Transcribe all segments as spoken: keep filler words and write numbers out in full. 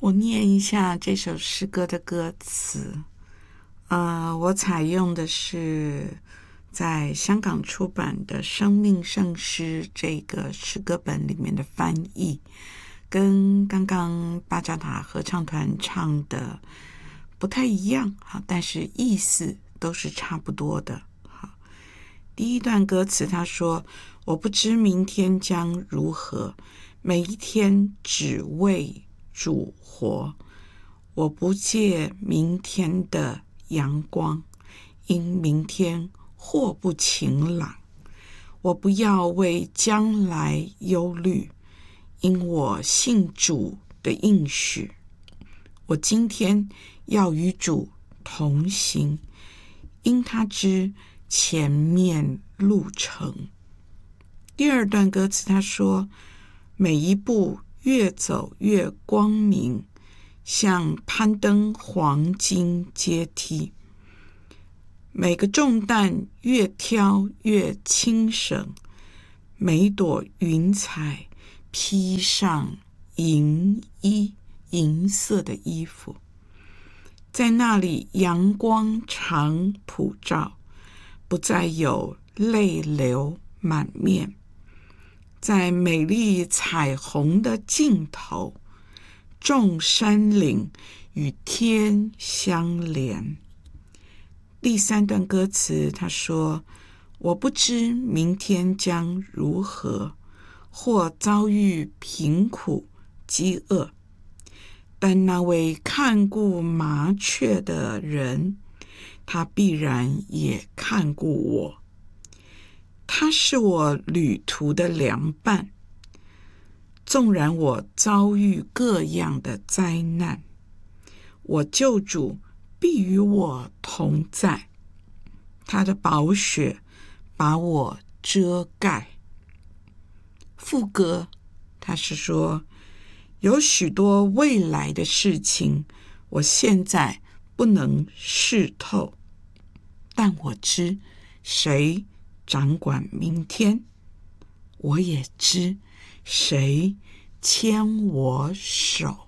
我念一下这首诗歌的歌词。呃，我采用的是在香港出版的《生命圣诗》这个诗歌本里面的翻译，跟刚刚巴掌塔合唱团唱的不太一样，但是意思都是差不多的。第一段歌词他说，我不知明天将如何，每一天只为主活，我不借明天的阳光，因明天或不晴朗，我不要为将来忧虑，因我信主的应许，我今天要与主同行，因他知前面路程。第二段歌词他说，每一步越走越光明，像攀登黄金阶梯，每个重担越挑越轻省，每朵云彩披上银衣，银色的衣服，在那里阳光常普照，不再有泪流满面，在美丽彩虹的尽头，众山岭与天相连。第三段歌词他说，我不知明天将如何，或遭遇贫苦饥饿，但那位看顾麻雀的人，他必然也看顾我，他是我旅途的良伴，纵然我遭遇各样的灾难，我救主必与我同在，他的宝血把我遮盖。副歌他是说，有许多未来的事情我现在不能视透，但我知谁掌管明天，我也知谁牵我手。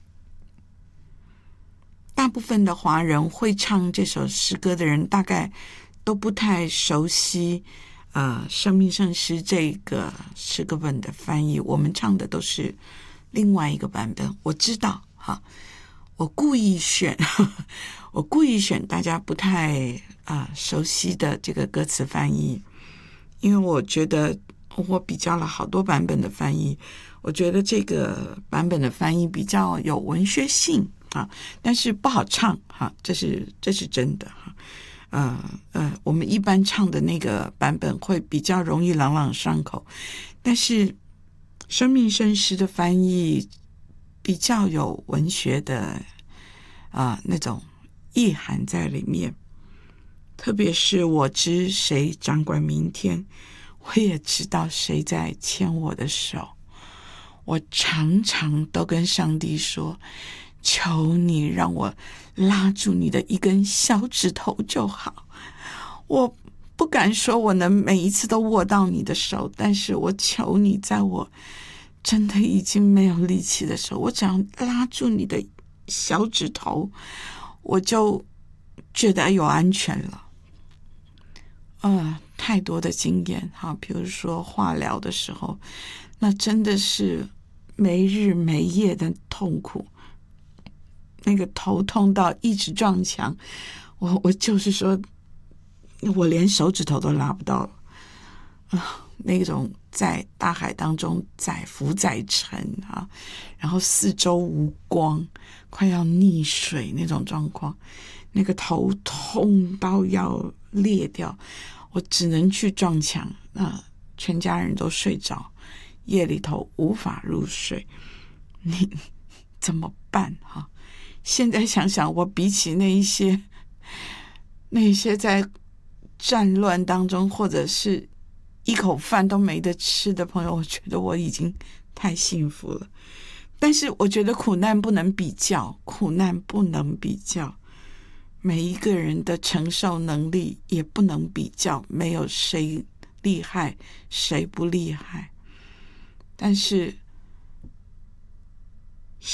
大部分的华人会唱这首诗歌的人，大概都不太熟悉呃，生命圣诗这个诗歌本的翻译，我们唱的都是另外一个版本。我知道哈，我故意选我故意选大家不太啊、呃、熟悉的这个歌词翻译，因为我觉得我比较了好多版本的翻译，我觉得这个版本的翻译比较有文学性啊，但是不好唱哈，这是这是真的哈。呃呃，我们一般唱的那个版本会比较容易朗朗上口，但是生命圣诗的翻译比较有文学的啊、呃、那种意涵在里面。特别是我知谁掌管明天，我也知道谁在牵我的手。我常常都跟上帝说，求你让我拉住你的一根小指头就好。我不敢说我能每一次都握到你的手，但是我求你，在我真的已经没有力气的时候，我只要拉住你的小指头，我就觉得有安全了。呃，太多的经验哈，比如说化疗的时候，那真的是没日没夜的痛苦，那个头痛到一直撞墙，我我就是说，我连手指头都拉不到了啊！那种在大海当中载浮载沉啊，然后四周无光，快要溺水那种状况，那个头痛到要裂掉，我只能去撞墙，那全家人都睡着，夜里头无法入睡，你怎么办哈？现在想想，我比起那一些那一些在战乱当中或者是一口饭都没得吃的朋友，我觉得我已经太幸福了。但是我觉得苦难不能比较，苦难不能比较，每一个人的承受能力也不能比较，没有谁厉害谁不厉害。但是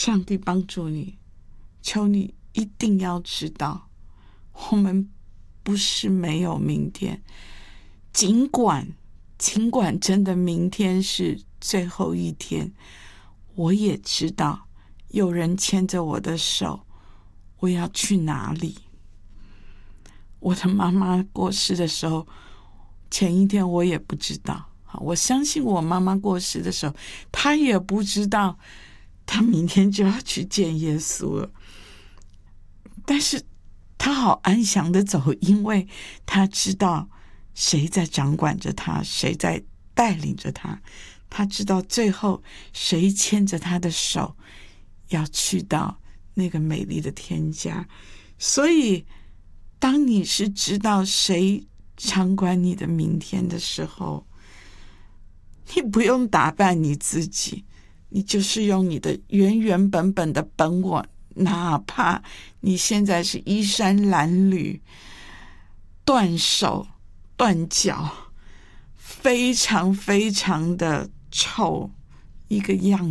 上帝帮助你，求你一定要知道，我们不是没有明天，尽管尽管真的明天是最后一天，我也知道有人牵着我的手，我要去哪里。我的妈妈过世的时候，前一天我也不知道，我相信我妈妈过世的时候，她也不知道她明天就要去见耶稣了，但是她好安详的走，因为她知道谁在掌管着她，谁在带领着她，她知道最后谁牵着她的手要去到那个美丽的天家。所以当你是知道谁掌管你的明天的时候，你不用打扮你自己，你就是用你的原原本本的本我，哪怕你现在是衣衫褴褛、断手断脚，非常非常的丑一个样